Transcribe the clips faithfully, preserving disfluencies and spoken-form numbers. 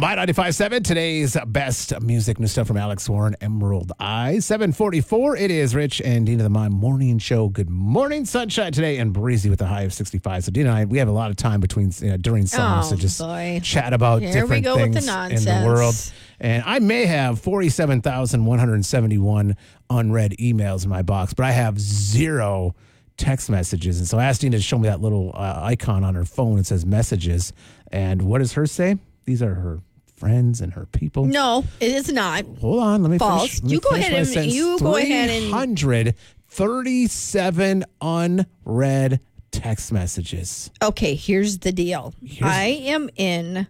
My ninety-five point seven, today's best music, new stuff from Alex Warren, Emerald Eye. seven forty-four, it is Rich and Dina the My Morning Show. Good morning, sunshine today and breezy with a high of sixty-five. So Dina and I, we have a lot of time between uh, during summer oh, to just boy. chat about Here different we go things with the in the world. And I may have forty-seven thousand one hundred seventy-one unread emails in my box, but I have zero text messages. And so I asked Dina to show me that little uh, icon on her phone that says messages. And what does hers say? These are her friends and her people. No, it is not. Hold on, let me False. finish. Let me you go finish ahead and sentence. you go ahead and three hundred thirty-seven unread text messages. Okay, here's the deal. Here's I am in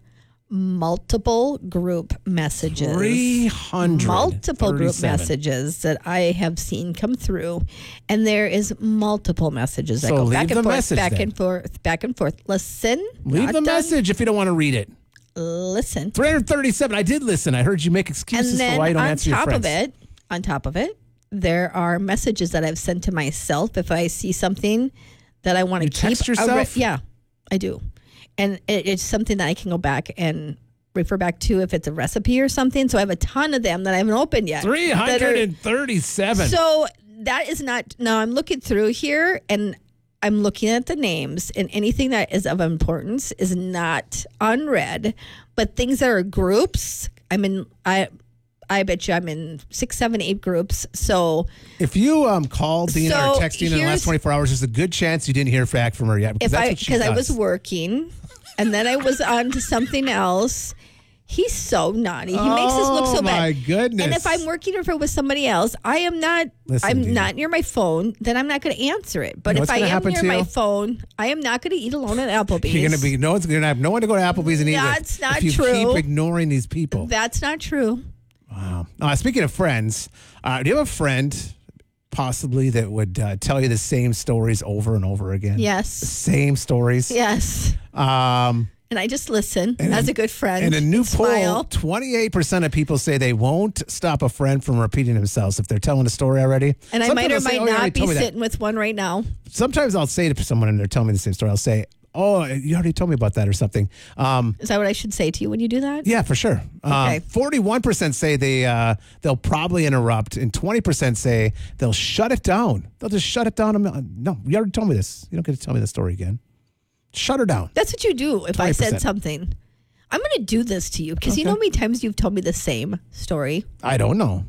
multiple group messages. three hundred multiple group messages that I have seen come through, and there is multiple messages that So go leave back the and forth, message back then. and forth, back and forth. Listen. Leave not the done. message if you don't want to read it. Listen. three hundred thirty-seven. I did listen. I heard you make excuses And then for why you don't on answer your top friends. of it, on top of it, there are messages that I've sent to myself if I see something that I want to You keep. text a re- yourself? yeah, I do, and it, it's something that I can go back and refer back to if it's a recipe or something. So I have a ton of them that I haven't opened yet. three hundred thirty-seven. So that is not. Now I'm looking through here and I'm looking at the names, and anything that is of importance is not unread. But things that are groups, I'm in. I I bet you I'm in six, seven, eight groups. So if you um, called Dina So or texted Dina in the last here's- twenty-four hours, there's a good chance you didn't hear back from her yet. Because if that's I what she because I does. was working, and then I was on to something else. He's so naughty. He makes us look so Oh, bad. my goodness. And if I'm working or if it was somebody else, I am not. Listen, I'm Dina. not near my phone. Then I'm not going to answer it. But You know if what's I gonna am happen near to my you? phone, I am not going to eat alone at Applebee's. You're gonna be no one's gonna have no one to go to Applebee's and eat with. That's not if you true. keep ignoring these people. That's not true. Wow. Uh, speaking of friends, uh, do you have a friend possibly that would uh, tell you the same stories over and over again? Yes. Same stories. Yes. Um, And I just listen And as a- a good friend. in a new and poll, smile. twenty-eight percent of people say they won't stop a friend from repeating themselves if they're telling a story already. And I Some might people or say, might "Oh, you already not be told me that." sitting with one right now. Sometimes I'll say to someone and they're telling me the same story. I'll say, "Oh, you already told me about that," or something. Um, Is that what I should say to you when you do that? Yeah, for sure. Okay. Um, forty-one percent say they uh, they'll probably interrupt, and twenty percent say they'll shut it down. They'll just shut it down. a mil- No, you already told me this. You don't get to tell me the story again. Shut her down. That's what you do if I twenty said percent. something. I'm going to do this to you because you Okay. know how many times you've told me the same story? I don't know.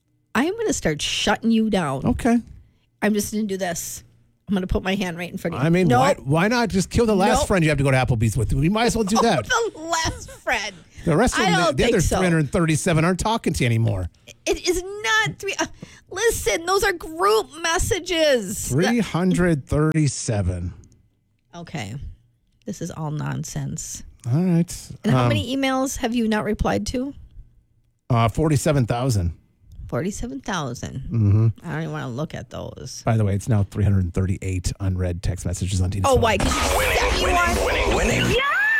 I am going to start shutting you down. Okay. I'm just going to do this. I'm going to put my hand right in front of you. I mean, no, why why not just kill the last Nope. friend you have to go to Applebee's with? We might as well do that. the last friend. The rest of I them, don't the think other so. three hundred thirty-seven aren't talking to you anymore. It is not three. Uh, listen, those are group messages. three hundred thirty-seven. Okay. This is all nonsense. All right. And how Um, many emails have you not replied to? Uh, forty-seven thousand. forty-seven thousand. Mm-hmm. I don't even want to look at those. By the way, it's now three hundred thirty-eight unread text messages on Tina's Oh, phone. why? Because you said you want. Winning, winning.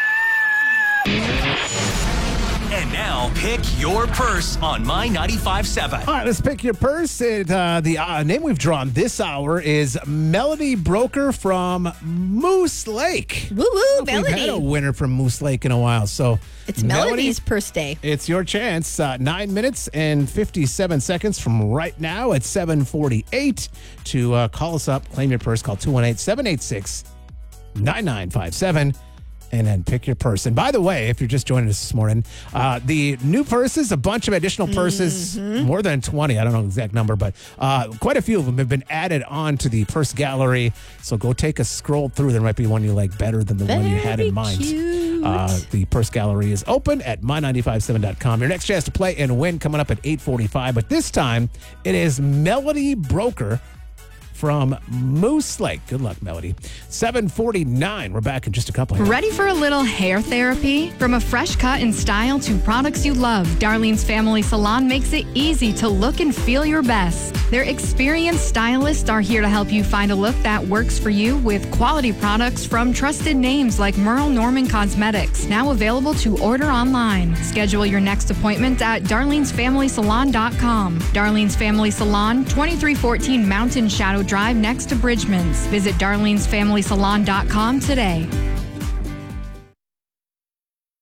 And now, pick your purse on My ninety-five point seven. All right, let's pick your purse. It, uh, the uh, name we've drawn this hour is Melody Broker from Moose Lake. Woo woo, We've had a Melody. winner from Moose Lake in a while. So It's Melody, Melody's purse day. it's your chance. Uh, nine minutes and fifty-seven seconds from right now at seven forty-eight to uh, call us up, claim your purse. Call two one eight, seven eight six, nine nine five seven. And then pick your purse. And by the way, if you're just joining us this morning, uh, the new purses, a bunch of additional purses, Mm-hmm. more than twenty, I don't know the exact number, but uh, quite a few of them have been added on to the purse gallery. So go take a scroll through. There might be one you like better than the one you had in Very mind. cute. Uh, the purse gallery is open at my nine five seven dot com. Your next chance to play and win coming up at eight forty-five. But this time, it is Melody Broker from Moose Lake. Good luck, Melody. seven forty-nine. We're back in just a couple. Ready for a little hair therapy? From a fresh cut and style to products you love, Darlene's Family Salon makes it easy to look and feel your best. Their experienced stylists are here to help you find a look that works for you with quality products from trusted names like Merle Norman Cosmetics, now available to order online. Schedule your next appointment at darlene's family salon dot com. Darlene's Family Salon, twenty-three fourteen Mountain Shadow Drive next to Bridgman's. Visit darlene's family salon dot com today.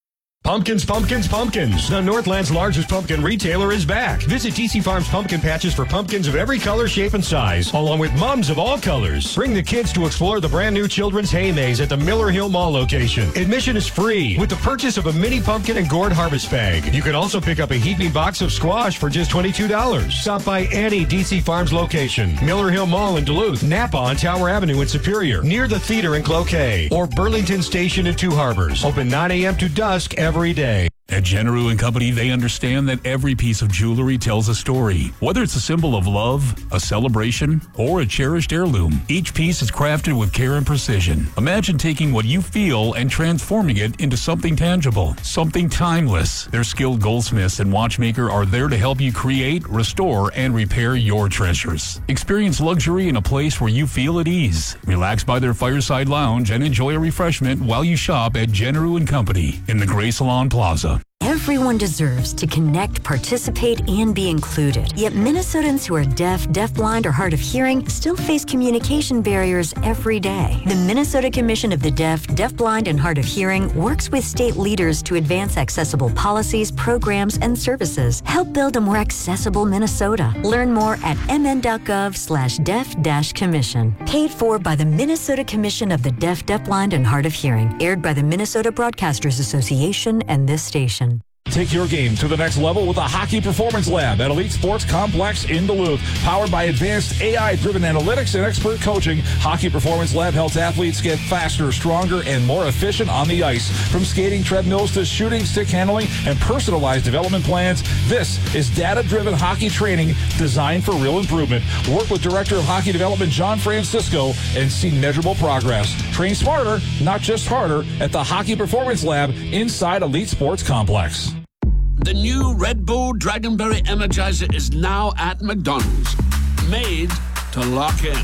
Pumpkins, pumpkins, pumpkins. The Northland's largest pumpkin retailer is back. Visit D C Farms Pumpkin Patches for pumpkins of every color, shape, and size, along with mums of all colors. Bring the kids to explore the brand new Children's Hay Maze at the Miller Hill Mall location. Admission is free with the purchase of a mini pumpkin and gourd harvest bag. You can also pick up a heaping box of squash for just twenty-two dollars. Stop by any D C Farms location. Miller Hill Mall in Duluth, Napa on Tower Avenue in Superior, near the theater in Cloquet, or Burlington Station in Two Harbors. Open nine a.m. to dusk every day. At Generou and Company, they understand that every piece of jewelry tells a story. Whether it's a symbol of love, a celebration, or a cherished heirloom, each piece is crafted with care and precision. Imagine taking what you feel and transforming it into something tangible, something timeless. Their skilled goldsmiths and watchmaker are there to help you create, restore, and repair your treasures. Experience luxury in a place where you feel at ease. Relax by their fireside lounge and enjoy a refreshment while you shop at Generou and Company in the Gray Salon Plaza. Everyone deserves to connect, participate, and be included. Yet Minnesotans who are deaf, deafblind, or hard of hearing still face communication barriers every day. The Minnesota Commission of the Deaf, Deafblind, and Hard of Hearing works with state leaders to advance accessible policies, programs, and services. Help build a more accessible Minnesota. Learn more at mn.gov slash deaf dash commission. Paid for by the Minnesota Commission of the Deaf, Deafblind, and Hard of Hearing. Aired by the Minnesota Broadcasters Association and this station. Take your game to the next level with the Hockey Performance Lab at Elite Sports Complex in Duluth. Powered by advanced A I-driven analytics and expert coaching, Hockey Performance Lab helps athletes get faster, stronger, and more efficient on the ice. From skating treadmills to shooting, stick handling, and personalized development plans, this is data-driven hockey training designed for real improvement. Work with Director of Hockey Development John Francisco and see measurable progress. Train smarter, not just harder, at the Hockey Performance Lab inside Elite Sports Complex. The new Red Bull Dragonberry Energizer is now at McDonald's. Made to lock in.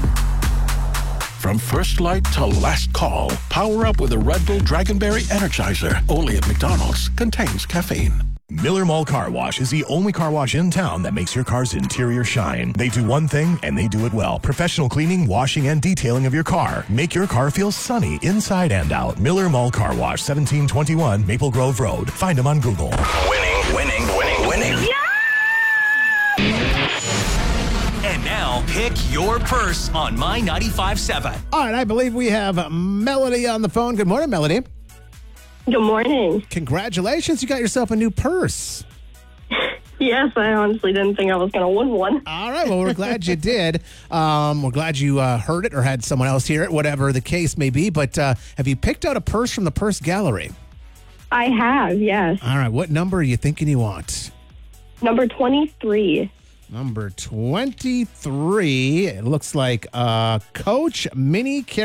From first light to last call, power up with a Red Bull Dragonberry Energizer. Only at McDonald's. Contains caffeine. Miller Mall Car Wash is the only car wash in town that makes your car's interior shine. They do one thing, and they do it well. Professional cleaning, washing, and detailing of your car. Make your car feel sunny inside and out. Miller Mall Car Wash, seventeen twenty-one Maple Grove Road. Find them on Google. Winning, winning, winning, winning. Yeah! And now, pick your purse on My ninety-five seven. All right, I believe we have Melody on the phone. Good morning, Melody. Good morning. Congratulations. You got yourself a new purse. Yes, I honestly didn't think I was going to win one. All right. Well, we're glad you did. Um, we're glad you uh, heard it or had someone else hear it, whatever the case may be. But uh, have you picked out a purse from the purse gallery? I have, yes. All right. What number are you thinking you want? Number twenty-three. Number twenty-three. It looks like uh, Coach Mini Carry.